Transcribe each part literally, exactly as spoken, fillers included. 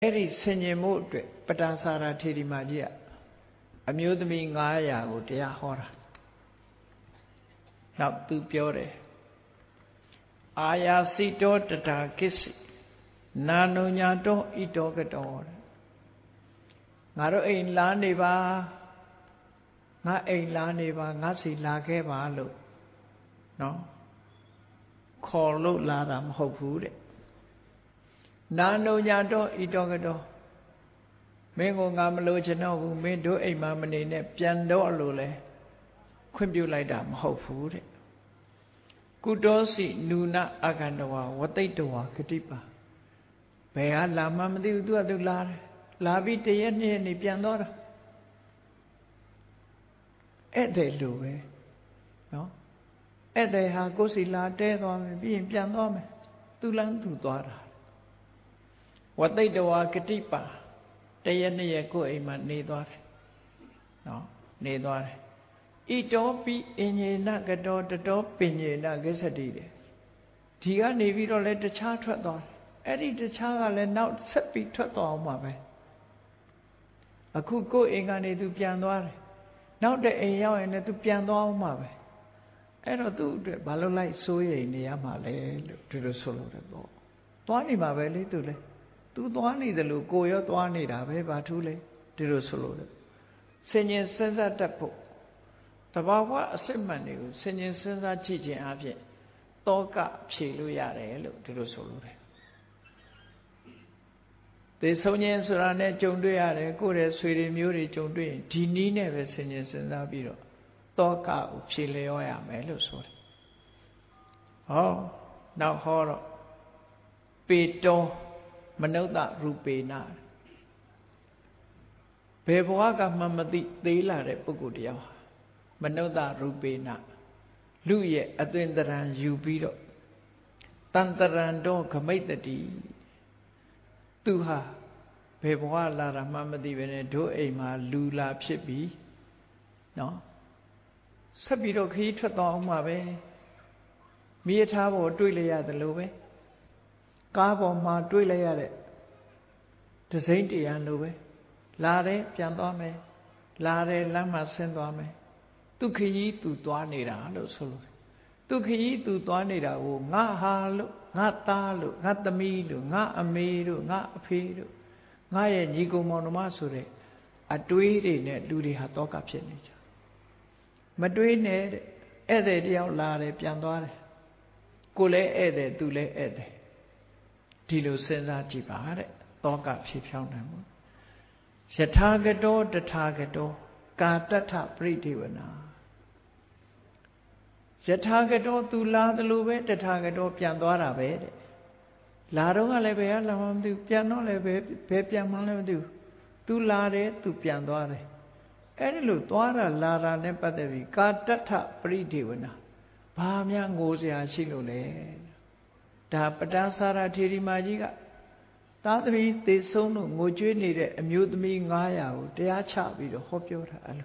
အဲ့ဒီဆင်ញင်မှုအတွက်ပတ္တန်စာရာထေရီမာကြီးကအမျိုးသမီးnine hundredကိုတရားဟောတာနောက်သူပြောတယ်အာယာစီတောတတာကိစ္စနာနုညာတောဣတောကတောငါတို့အိမ်လာနေပါငါအိမ်လာနေပါငါစီလာခဲ့ပါလို့နော်ခေါ်လို့လာတာမဟုတ်ဘူးတဲ့နာနုညာတော့ဤတော်ကတော့မင်းကငါမလို့ချင်တော့ဘူးမင်းတို့အိမ်မှာမနေနဲ့ပြန်တော့လို့လဲခွင့်ပြုလိုက်တာမဟုတ်ဘူးတဲ့ကုတောစီနုနာအကန္တဝဝတိတဝဂတိပါဘယ်ဟာလာမှမသိဘူးသူကသူလာတယ်လာပြီးတရက်နှစ်ရက်နေပြန်တော့တာအဲ့တဲ့လူပဲနော်အဲ့တဲ့ဟာကိုယ်စီလာတဲသွားမယ်ပြီးရင်ပြန်သွားမယ်သူလန်းသူသွားတာဝတိတဝါဂတိပါတရက်နှစ်ရက်ကိုယ်အိမ်မှာနေသွားတယ်နော်နေသွားတယ်ဣတောပိအညေနကတောတတောပညေနကိစ္စတိတယ်ဒီကနေပြီးတော့လဲတခြားထွက်သွားတယ်အဲ့ဒီတခြားကလည်းနောက်ဆက်ပြီးထွက်သွားအောင်ပါပဲအခုကိုယ်အိမ်ကနေသူပြန်သွားတယ်နောက်တဲ့အိမ်ရောက်ရင်လည်းသူပြန်သွားအောင်ပါပဲအဲ့တော့သူ့အတွက်ဘာလို့လိုက်စိုးရိမ်နေရမှာလဲလို့ဒီလိုဆိုလို့တယ်ပေါ့သွားနေမှာပဲလေသူလေသူသွားနေတယ်လို့ကိုရောသွားနေတာပဲဘာထူးလဲဒီလိုဆိုလို့တယ်ဆင်ញင်စဉ်းစားတတ်ဖို့တဘာဝအစစ်မှန်တွေကိုဆင်ញင်စဉ်းစားကြည့်ခြင်းအပြင်တောကဖြေလို့ရတယ်လို့ဒီလိုဆိုလို့တယ်သေဆုံးခြင်းဆိုတာနဲ့ကြုံတွေ့ရတယ်ကိုယ့်ရဲ့ဆွေတွေမျိုးတွေကြုံတွေ့ရင်ဒီနည်းနဲ့ပဲဆင်ញင်စဉ်းစားပြီးတော့တောကကိုဖြေလျောရမယ်လို့ဆိုတယ်ဟောနောက်ဟောတော့ပေတောမနုဿရူပေနဘယ်ဘဝကမှမသိသေးလာတဲ့ပုဂ္ဂိုလ်တရားမနုဿရူပေနလူရဲ့အသွင်တရံယူပြီးတော့တန်တရံတော့ခမိတ်တတိသူဟာဘယ်ဘဝလာတာမှမသိပဲနဲ့တို့အိမ်မှာလူလာဖြစ်ပြီးနော်ဆက်ပြီးတော့ခရီးထွက်သွားအောင်ပါပဲမိရထားပေါ်တွေ့လိုက်ရတယ်လို့ပဲကားပေါ်မှာတွေ့လိုက်ရတဲ့ဒစိမ့်တရားလိုပဲလာတယ်ပြန်သွားမယ်လာတယ်လမ်းမှာဆင်းသွားမယ်သူခရီးသူသွားနေတာလို့ဆိုလို့သူခရီးသူသွားနေတာကိုငါဟာလို့ငါသားလို့ငါသမီးလို့ငါအမေလို့ငါအဖေလို့ငါရဲ့ညီကောင်မောင်နှမဆိုတဲ့အတွေးတွေနဲ့လူတွေဟာတောကဖြစ်နေကြမတွေးနဲ့တဲ့ဧည့်သည်တယောက်လာတယ်ပြန်သွားတယ်ကိုလည်းဧည့်သည်သူလည်းဧည့်သည်ဒီလိုစဉ်းစားကြည့်ပါတဲ့တောကဖြစ်ဖြောင်းတယ်မို့ယထာဂတောတထာဂတောကာတထပရိဒေဝနာယထာဂတောသူလာတယ်လို့ပဲတထာဂတောပြန်သွားတာပဲတဲ့လာတော့ကလည်းဘယ်ကလာမှမသိဘူးပြန်တော့လည်းဘယ်ဘယ်ပြန်မှလည်းမသိဘူးသူလာတယ်သူပြန်သွားတယ်အဲ့ဒီလိုသွားတာလာတာနဲ့ပတ်သက်ပြီးကာတထပရိဒေဝနာဘာများငိုစရာရှိလို့လဲဒါပတ္တစာရာထေရီမာကြီးကသာသမီသေဆုံးလို့ငိုကြွေးနေတဲ့အမျိုးသမီးnine hundredကိုတရားချပြီးတော့ဟောပြောတာအဲ့လို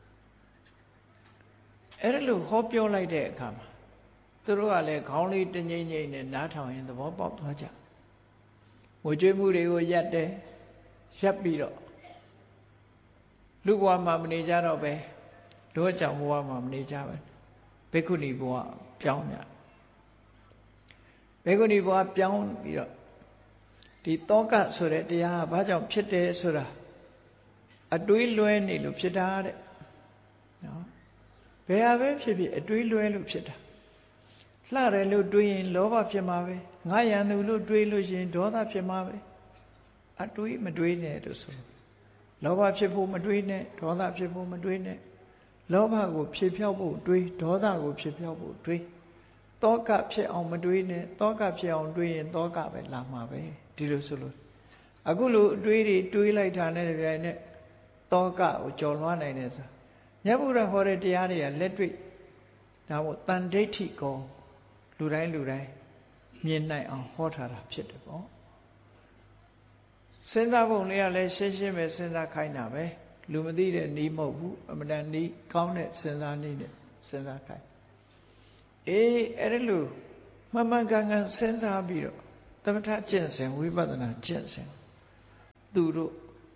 အဲ့လိုဟောပြောလိုက်တဲ့အခါမှာသူတို့ကလည်းခေါင်းလေးတငိမ့်ငိမ့်နဲ့နားထောင်ရင်သဘောပေါက်သွားကြငိုကြွေးမှုတွေကိုရပ်တယ်ရပ်ပြီးတော့လူဘဝမှာမနေကြတော့ပဲတို့ကြောင့်ဘဝမှာမနေကြပဲဘိက္ခုနီဘဝပြောင်းကြဘိက္ခုနီဘဝပြောင်းပြီးတော့ဒီတောကဆိုတဲ့တရားကဘာကြောင့်ဖြစ်တယ်ဆိုတာအတွေးလွဲနေလို့ဖြစ်တာတဲ့နော်ဘယ်ဟာပဲဖြစ်ဖြစ်အတွေးလွဲလို့ဖြစ်တာလှတယ်လို့တွေးရင်လောဘဖြစ်မှာပဲငါရန်သူလို့တွေးလို့ရှိရင်ဒေါသဖြစ်မှာပဲအတွေးမတွေးနဲ့လို့ဆိုလောဘဖြစ်ဖို့မတွေးနဲ့ဒေါသဖြစ်ဖို့မတွေးနဲ့လောဘကိုဖြေဖြောက်ဖို့တွေးဒေါသကိုဖြေဖြောက်ဖို့တွေးတောကဖြစ်အောင်မတွေးနဲ့တောကဖြစ်အောင်တွေးရင်တောကပဲလာမှာပဲဒီလိုဆိုလို့အခုလိုအတွေးတွေတွေးလိုက်တာနဲ့တပြိုင်နက်တောကကိုကြော်လွှားနိုင်တယ်ဆိုမြတ်ဗုဒ္ဓဟောတဲ့တရားတွေကလက်တွေ့ဒါမို့တန်ဒိဋ္ဌိကောလူတိုင်းလူတိုင်းမြင်နိုင်အောင်ဟောထားတာဖြစ်တယ်ပေါ့စဉ်းစားပုံလေးကလည်းရှင်းရှင်းပဲစဉ်းစားခိုင်းတာပဲလူမသိတဲ့နီးမဟုတ်ဘူးအမှန်တန်နီးကောင်းတဲ့စဉ်းစားနည်းနဲ့စဉ်းစားခိုင်းအေးအဲ့ဒါလို့မှန်မှန်ကန်ကန်စဉ်းစားပြီးတော့သမထကျင့်စဉ်ဝိပဿနာကျင့်စဉ်သူတို့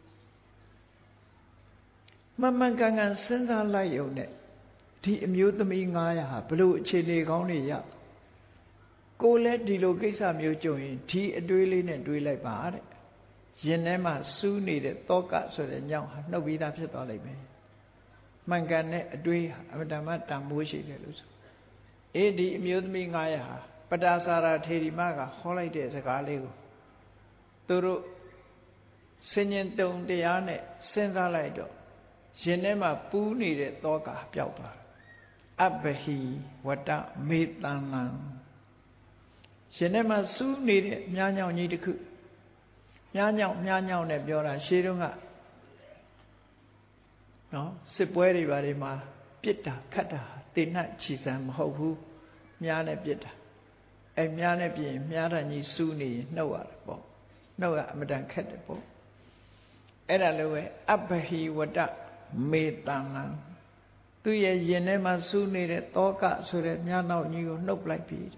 မမှန်ကန်ကန်စဉ်းစားလိုက်ရုံနဲ့ဒီအမျိုးသမီးငါးရာဟာဘလို့အခြေအနေကောင်းတွေရကိုလည်းဒီလိုကိစ္စမျိုးကြုံရင်ဒီအတွေးလေးနဲ့တွေးလိုက်ပါတဲ့ရင်ထဲမှာစူးနေတဲ့တောကဆိုတဲ့ညောင်ဟာနှုတ်ပြီးသားဖြစ်သွားလိမ့်မယ်မှန်ကန်တဲ့အတွေးအမတမတန်မိုးရှိတယ်လို့ဆိုအေးဒီအမျိုးသမီးငါးရာဟာပတာစာရာထေရီမကဟောလိုက်တဲ့စကားလေးကိုသူတို့စဉ္ញတုံတရားနဲ့စဉ်းစားလိုက်တော့ရင်ထဲမှာပူးနေတဲ့တောကပျောက်သွားတယ်အဘဟိဝတ္တမေတ္တံလံရှင်ထဲမှာစူးနေတဲ့မြားညောင်ကြီးတစ်ခုမြားညောင်မြားညောင်နဲ့ပြောတာရှေးတုန်းကနော်စစ်ပွဲတွေဘာတွေမှာပြစ်တာခတ်တာတင်နှက်ချီစံမဟုတ်ဘူးမြားနဲ့ပြစ်တာအဲမြားနဲ့ပြင်မြားတန်ကြီးစူးနေရင်နှုတ်ရတယ်ပေါ့နှုတ်ရအမတန်ခက်တယ်ပေါ့အဲ့ဒါလိုပဲအဘဟိဝတ္တမေတ္တံလံသူရဲ့ရင်ထဲမှာစူးနေတဲ့တောကဆိုတဲ့မြားနောက်ကြီးကိုနှုတ်လိုက်ပြီး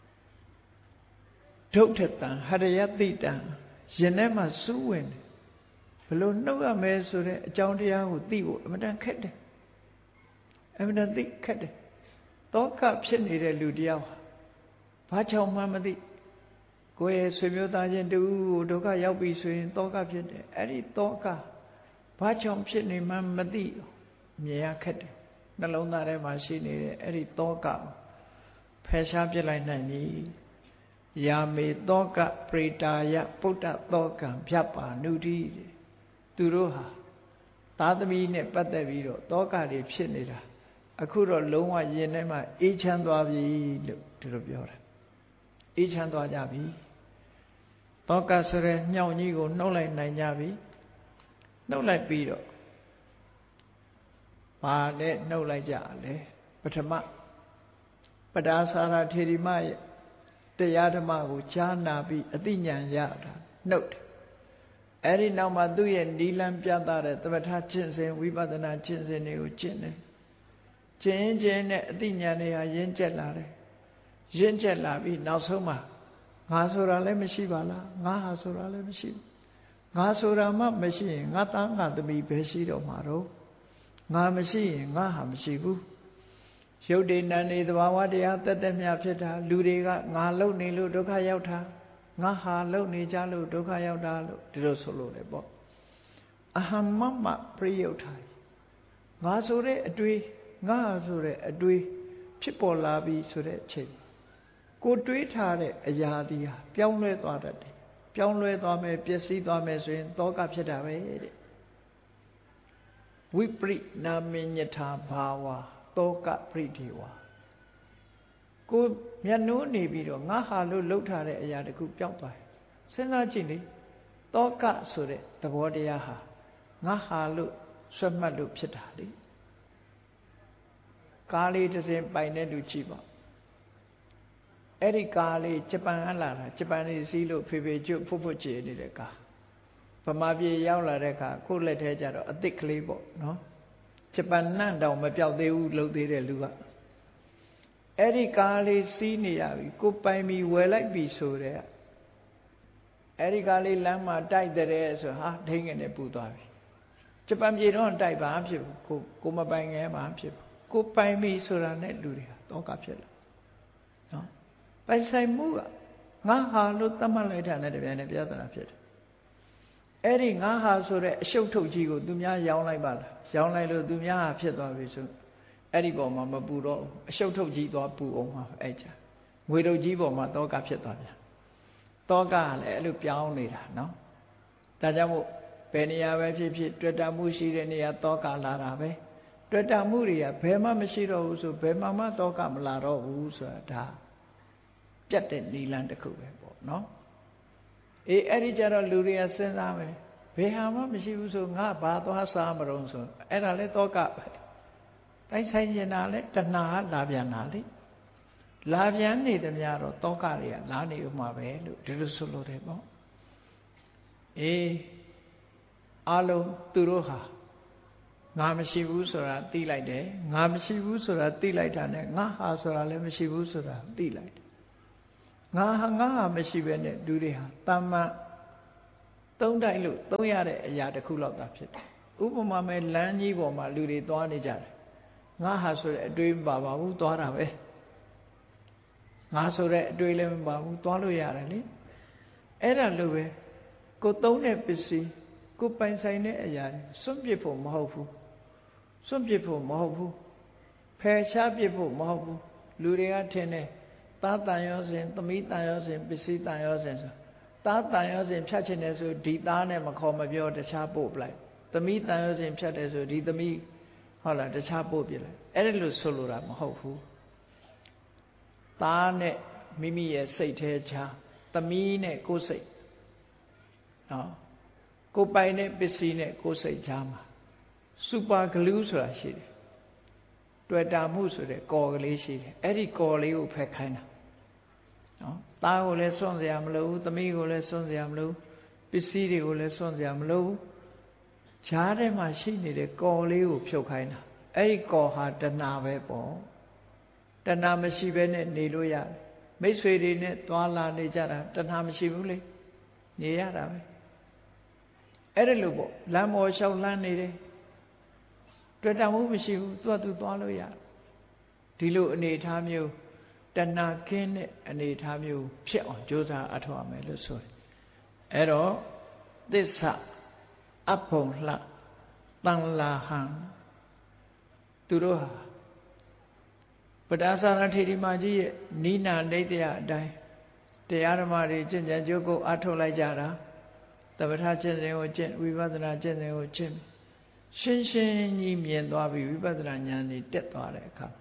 ဒုဋ္ဌတံဟရယတိတံရင်ထဲမှာစူးဝင်တယ်ဘလို့နှုတ်ရမယ်ဆိုတဲ့အကြောင်းတရားကိုသိဖို့အမှန်တန်ခက်တယ်အမှန်တန်သိခက်တယ်တောကဖြစ်နေတဲ့လူတယောက်ဘာကြောင့်မှမသိကိုယ်ရဲ့ဆွေမျိုးသားချင်းတူကိုဒုက္ခရောက်ပြီဆိုရင်တောကဖြစ်တယ်အဲ့ဒီတောကဘာကြောင့်ဖြစ်နေမှမသိမြင်ရခက်တယ်နှလုံးသားထဲမှာရှိနေတဲ့အဲ့ဒီတောကဖယ်ရှားပြလိုက်နိုင်ပြီယာမေတောကပရိတာယပုဒ္ဒတောကံဖြတ်ပါနုတိသူတို့ဟာသာသမီနဲ့ပတ်သက်ပြီးတော့တောကတွေဖြစ်နေတာအခုတော့လုံးဝရင်ထဲမှာအေးချမ်းသွားပြီလို့သူတို့ပြောတယ်အေးချမ်းသွားကြပြီတောကဆိုရဲညောင်ကြီးကိုနှုတ်လိုက်နိုင်ကြပြီနှုတ်လိုက်ပြီးတော့ဘာနဲ့နှုတ်လိုက်ကြလဲပထမပဒါစာရထေရီမရဲ့တရားဓမ္မကိုကြားနာပြီးအသိဉာဏ်ရတာနှုတ်တယ်အဲ့ဒီနောက်မှာသူ့ရဲ့နီလံပြသတဲ့သမထကျင့်စဉ်ဝိပဿနာကျင့်စဉ်တွေကိုကျင့်တယ်ကျင့်ခြင်းနဲ့အသိဉာဏ်တွေဟာရင့်ကျက်လာတယ်ရင့်ကျက်လာပြီးနောက်ဆုံးမှာငါဆိုတာလည်းမရှိပါလားငါဟာဆိုတာလည်းမရှိဘူးငါဆိုတာမှမရှိရင်ငါသားငါသမီးပဲရှိတော့မှာတော့ငါမရှိရင်ငါဟာမရှိဘူးရုပ်တည်နံနေသဘာဝတရားတက်တက်မြဖြစ်တာလူတွေကငါလုံနေလို့ဒုက္ခရောက်တာငါဟာလုံနေကြလို့ဒုက္ခရောက်တာလို့ဒီလိုဆိုလို့လေပေါ့အဟမမပရိယုတ်ထာငါဆိုတဲ့အတွေ့ငါဆိုတဲ့အတွေ့ဖြစ်ပေါ်လာပြီဆိုတဲ့အချိန်ကိုတွေးထားတဲ့အရာဒီဟာပြောင်းလဲသွားတတ်တယ်ပြောင်းလဲသွားမယ်ပျက်စီးသွားမယ်ဆိုရင်တောကဖြစ်တာပဲတဲ့ဝိပရိနာမညထာဘာဝတောကပရိဒေဝကိုမျက်နှိုးနေပြီးတော့ငါဟာလို့လှုပ်ထားတဲ့အရာတခုပျောက်သွားတယ်စဉ်းစားကြည့်လေတောကဆိုတဲ့သဘောတရားဟာငါဟာလို့ဆွတ်မှတ်လို့ဖြစ်တာလေကားလေးတစ်စင်းပိုင်တဲ့လူကြည့်ပါအဲ့ဒီကားလေးဂျပန်ကလာတာဂျပန်နေစီးလို့ဖေဖေကျွတ်ဖွတ်ဖွတ်ချေနေတဲ့ကားဗမာပြည်ရောက်လာတဲ့အခါကိုယ့်လက်ထဲကျတော့အစ်စ်ကလေးပေါ့နော်ဂျပန်နန့်တောင်မပြောက်သေးဘူးလှုပ်သေးတဲ့လူကအဲ့ဒီကားလေးစီးနေရပြီကိုပိုင်ပြီးဝယ်လိုက်ပြီဆိုတဲ့အဲ့ဒီကားလေးလမ်းမှာတိုက်တဲ့ဆိုဟာဒိန်းငယ်နဲ့ပူသွားပြီဂျပန်ပြည်တော့တိုက်ပါဖြစ်ဘူးကိုကိုမပိုင်ငယ်မှာဖြစ်ဘူးကိုပိုင်ပြီဆိုတာနဲ့လူတွေဟာတောကဖြစ်လာနော်ပိုင်ဆိုင်မှုကငါဟာလို့သတ်မှတ်လိုက်တာနဲ့တပြိုင်နက်ပြဿနာဖြစ်တယ်အဲ့ဒီငါဟာဆိုတဲ့အရှုပ်ထုတ်ကြီးကိုသူများရောင်းလိုက်ပါလားရောင်းလိုက်လို့သူများဟာဖြစ်သွားပြီဆိုအဲ့ဒီပေါ်မှာမပူတော့အရှုပ်ထုတ်ကြီးသွားပူအောင်ပါအဲ့ကြငွေတုပ်ကြီးပေါ်မှာတောကဖြစ်သွားပြန်တောကလည်းအဲ့လိုပြောင်းနေတာနော်ဒါကြောင့်မို့ဘယ်နေရာပဲဖြစ်ဖြစ်တွေ့တာမှုရှိတဲ့နေရာတောကလာတာပဲတွေ့တာမှုတွေကဘယ်မှမရှိတော့ဘူးဆိုဘယ်မှမတောကမလာတော့ဘူးဆိုတာဒါပြတ်တဲ့နီလန်တစ်ခုပဲပေါ့နော်အေးအဲ့ဒီကြတော့လူတွေကစဉ်းစားမယ်ဘယ်ဟာမှမရှိဘူးဆိုငါဘာသွားစားမလို့ဆိုအဲ့ဒါလဲတောကပဲတိုက်ဆိုင်နေတာလဲတဏှာလာပြန်တာလေလာပြန်နေသမျှတော့တောကတွေကလာနေဥမှာပဲလို့ဒီလိုဆိုလို့တယ်ပေါ့အေးအလုံးသူတို့ဟာငါမရှိဘူးဆိုတာသိလိုက်တယ်ငါမရှိဘူးဆိုတာသိလိုက်တာနဲ့ငါဟာဆိုတာလည်းမရှိဘူးဆိုတာသိလိုက်တယ်ငါဟာငါဟာမရှိပဲနဲ့လူတွေဟာတမ္မသုံးတိုင်းလို့သုံးရတဲ့အရာတစ်ခုလောက်သာဖြစ်တယ်ဥပမာမဲ့လမ်းကြီးပေါ်မှာလူတွေသွားနေကြတယ်ငါဟာဆိုတဲ့အတွေးမပါပါဘူးသွားတာပဲငါဆိုတဲ့အတွေးလည်းမပါဘူးသွားလို့ရတယ်လေအဲ့ဒါလိုပဲကိုသုံးတဲ့ပစ္စည်းကိုပိုင်ဆိုင်တဲ့အရာတွေစွန့်ပစ်ဖို့မဟုတ်ဘူးစွန့်ပစ်ဖို့မဟုတ်ဘူးဖယ်ရှားပစ်ဖို့မဟုတ်ဘူးလူတွေကထင်တယ်သားတန်ရောစဉ်သမီးတန်ရောစဉ်ပစ္စည်းတန်ရောစဉ်ဆိုသားတန်ရောစဉ်ဖြတ်ချင်တယ်ဆိုဒီသားနဲ့မခေါ်မပြောတခြားပို့ပလိုက်သမီးတန်ရောစဉ်ဖြတ်တယ်ဆိုဒီသမီးဟုတ်လားတခြားပို့ပြလိုက်အဲ့ဒါလို့ဆိုလိုတာမဟုတ်ဘူးသားနဲ့မိမိရဲ့စိတ်ထဲချာသမီးနဲ့ကိုယ်စိတ်နော်ကိုပိုင်တဲ့ပစ္စည်းနဲ့ကိုယ်စိတ်ချာမှာစူပါဂလူးဆိုတာရှိတယ်တွေ့တာမှုဆိုတဲ့ကော်ကလေးရှိတယ်အဲ့ဒီကော်လေးကိုဖက်ခိုင်းတာနော်သားကိုလည်းစွန့်စရာမလိုဘူးသမီးကိုလည်းစွန့်စရာမလိုဘူးပစ္စည်းတွေကိုလည်းစွန့်စရာမလိုဘူးဈာထဲမှာရှိနေတဲ့ကော်လေးကိုဖြုတ်ခိုင်းတာအဲ့ဒီကော်ဟာတဏှာပဲပေါ့တဏှာမရှိဘဲနဲ့နေလို့ရတယ်မိတ်ဆွေတွေနဲ့တွာလာနေကြတာတဏှာမရှိဘူးလေနေရတာပဲအဲ့ဒါလို့ပေါ့လမ်းပေါ်လျှောက်လမ်းနေတယ်တွေ့တာမှုမရှိဘူးသူကသူသွားလို့ရဒီလိုအနေအထားမျိုးတဏှာခင်းတဲ့အနေအထားမျိုးဖြစ်အောင်ကြိုးစားအထောက်အမယ်လို့ဆိုတယ်အဲ့တော့သစ္စာအဖုံလှတန်လာဟံသူတို့ဟာပဒါသနာထေရီမကြီးရဲ့နိနာနေတရားအတိုင်းတရားဓမ္မတွေကျင့်ကြံကြိုးကိုအထောက်လိုက်ကြတာသမထကျင့်စဉ်ကိုကျင့်ဝိပဿနာကျင့်စဉ်ကိုကျင့်ရှင်းရှင်းကြီးမြင်သွားပြီးဝိပဿနာဉာဏ်ကြီးတက်သွားတဲ့အခါ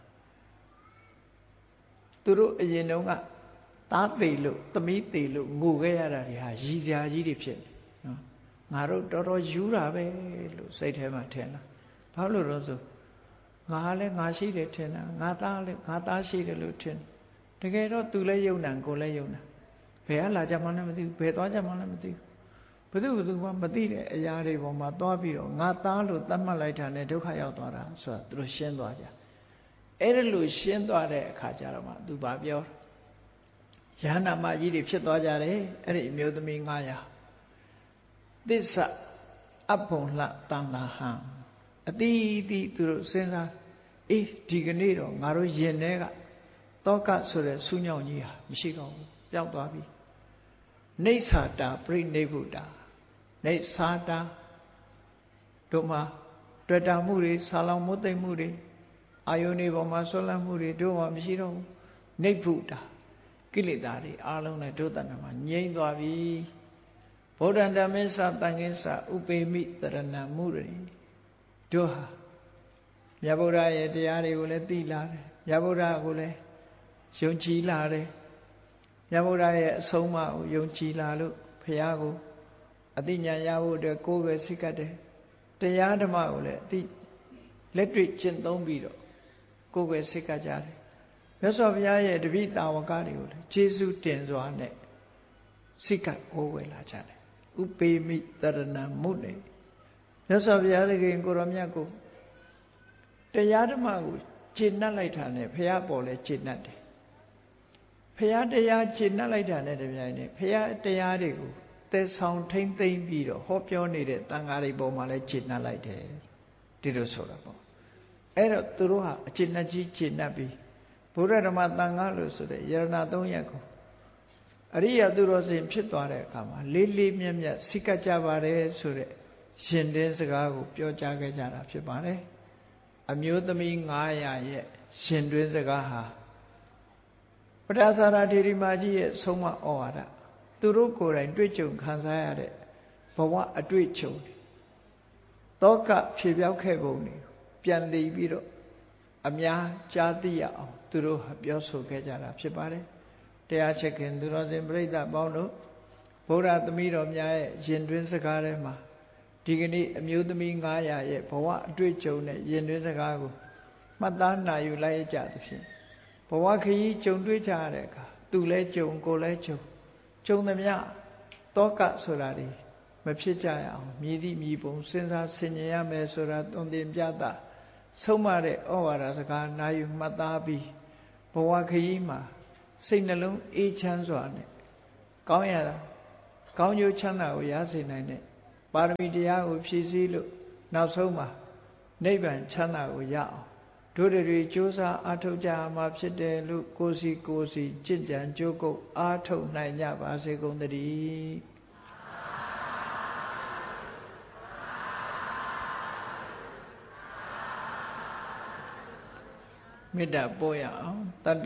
သူတို့အရင်တုန်းကသားသေးလို့သမီးသေးလို့ငိုခဲ့ရတာတွေဟာရည်စရာကြီးတွေဖြစ်နေနော်ငါတို့တော်တော်ယူတာပဲလို့စိတ်ထဲမှာထင်တာဘာလို့လဲဆိုငါလည်းငါရှိတယ်ထင်တာငါသားလည်းငါသားရှိတယ်လို့ထင်တကယ်တော့သူလည်းယုံတယ်ကိုယ်လည်းယုံတယ်ဘယ်ကလာကြမှလည်းမသိဘူးဘယ်သွားကြမှလည်းမသိဘူးဘယ်သူဘယ်သူမှမသိတဲ့အရာတွေပေါ်မှာသွားပြီးတော့ငါသားလို့သတ်မှတ်လိုက်တာနဲ့ဒုက္ခရောက်သွားတာဆိုတာသူတို့ရှင်းသွားကြအဲ့ဒါလို့ရှင်းသွားတဲ့အခါကျတော့မှသူဘာပြောယဟနာမကြီးတွေဖြစ်သွားကြတယ်အဲ့ဒီအမျိုးသမီး၅ရာသစ္စာအဖုံလှတန်လာဟံအတိအတိသူတို့စဉ်းစားအေးဒီကနေ့တော့ငါတို့ယင်ထဲကတောကဆိုတဲ့ဆူးညောင်ကြီးဟာမရှိတော့ဘူးပျောက်သွားပြီနေသာတာပြိနေဗုဒ္ဓနေသာတာတို့မှာတွေ့တာမှုတွေဆာလောင်မုတ်သိမ့်မှုတွေအာယုန်တွေပေါ်မှာဆွလန်းမှုတွေတို့မှာမရှိတော့ဘူးနေဗုဒ္ဓကိလေသာတွေအလုံးနဲ့တို့တဏ္ဍာမှာငြိမ့်သွားပြီဗုဒ္ဓံဓမ္မစ္ဆတန်ခင်း္ဆဥပေမိတရဏမှုတွေတို့ဟာမြတ်ဗုဒ္ဓရဲ့တရားတွေကိုလည်းသိလာတယ်မြတ်ဗုဒ္ဓကိုလည်းယုံကြည်လာတယ်မြတ်ဗုဒ္ဓရဲ့အဆုံးအမကိုယုံကြည်လာလို့ဘုရားကိုအသိဉာဏ်ရဖို့အတွက်ကိုယ်ပဲစိတ်ကတ်တယ်တရားဓမ္မကိုလည်းအသိလက်တွေ့ကျင့်သုံးပြီးတော့ကိုယ်ပဲစိတ်ကတ်ကြတယ်မြတ်စွာဘုရားရဲ့တပိတာဝကတွေကိုလည်းကျေးဇူးတင်စွာနဲ့စိတ်ကတ်ကိုယ်ဝယ်လာကြတယ်ဥပေမိတရဏမှုနေမြတ်စွာဘုရားသခင်ကိုရောမြတ်ကိုတရားဓမ္မကိုကျင့်နှက်လိုက်တာနဲ့ဘုရားပေါ်လဲကျင့်နှက်တယ်ဘုရားတရားကျင့်နှက်လိုက်တာနဲ့တပြိုင်နက်ဘုရားတရားတွေကိုသယ်ဆောင်ထိမ့်သိမ့်ပြီးတော့ဟောပြောနေတဲ့တန်ဃာတွေပေါ်မှာလဲကျင့်နှက်လိုက်တယ်ဒီလိုဆိုတာပေါ့အဲ့တော့သူတို့ဟာအကျင့်နှက်ကြီးကျင့်နှက်ပြီးဘုရားဓမ္မတန်ဃာလို့ဆိုတဲ့ယရဏသုံးရပ်ကိုအရိယသူတော်စင်ဖြစ်သွားတဲ့အခါမှာလေးလေးမြတ်မြတ်စိတ်ကကြပါတယ်ဆိုတဲ့ရှင်တင်းစကားကိုပြောကြားခဲ့ကြတာဖြစ်ပါတယ်အမျိုးသမီး၅ရာရဲ့ရှင်တွင်းစကားဟာပဒါသရာထေရီမကြီးရဲ့ဆုံးမဩဝါဒသူတို့ကိုယ်တိုင်တွေ့ကြုံခံစားရတဲ့ဘဝအတွေ့အကြုံတောကဖြေပြောက်ခဲ့ပုံတွေပြန်လည်ပြီးတော့အများကြားသိရအောင်သူတို့ဟာပြောဆိုခဲ့ကြတာဖြစ်ပါတယ်တရားချက်ခင်သူတော်စင်ပြိဿပေါင်းတို့ဗုဒ္ဓသမီးတော်များရဲ့ယင်တွင်းစကားထဲမှာဒီကနေ့အမျိုးသမီး၅ရာရဲ့ဘဝအတွေ့အကြုံနဲ့ယင်တွင်းစကားကိုမှတ်သားနိုင်ယူလိုက်ကြသဖြင့်ဘဝခရီးကြုံတွေ့ကြရတဲ့အခါသူလဲကြုံကိုလဲကြုံကြုံသမျှတောကဆိုတာတွေမဖြစ်ကြရအောင်မြည်သည့်မြည်ပုံစဉ်းစားဆင်ခြင်ရမယ်ဆိုတာသွန်သင်ပြတာဆုံးမတဲ့ဩဝါဒစကားနာယူမှတ်သားပြီးဘဝခရီးမှာစိတ်နှလုံးအေးချမ်းစွာနဲ့ကောင်းရတာကောင်းကျိုးချမ်းသာကိုရစေနိုင်တဲ့ပါရမီတရားကိုဖြည့်ဆည်းလို့နောက်ဆုံးမှာနိဗ္ဗာန်ချမ်းသာကိုရအောင်တို့တွေကြိုးစားအားထုတ်ကြမှာဖြစ်တယ်လို့ကိုယ်စီကိုယ်စီကြင်ကြံကြိုးကုပ်အားထုတ်နိုင်ကြပါစေကုန်သတည်းမေတ္တာပို့ရအောင်တတ္တ